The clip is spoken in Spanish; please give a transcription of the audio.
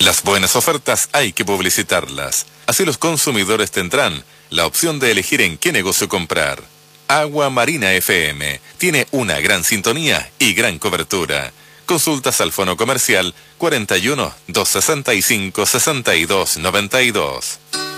Las buenas ofertas hay que publicitarlas. Así los consumidores tendrán la opción de elegir en qué negocio comprar. Agua Marina FM tiene una gran sintonía y gran cobertura. Consultas al fono comercial 41 265 62 92.